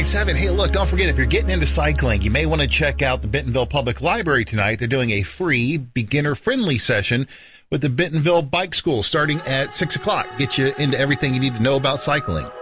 7. Hey, look, don't forget, if you're getting into cycling, you may want to check out the Bentonville Public Library tonight. They're doing a free beginner-friendly session with the Bentonville Bike School starting at 6 o'clock. Get you into everything you need to know about cycling.